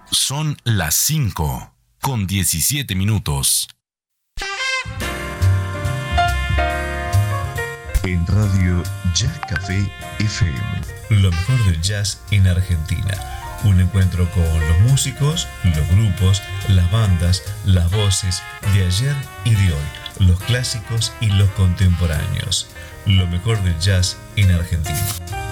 Son las 5:17. En Radio Jazz Café FM. Lo mejor del jazz en Argentina. Un encuentro con los músicos, los grupos, las bandas, las voces de ayer y de hoy, los clásicos y los contemporáneos. Lo mejor del jazz en Argentina.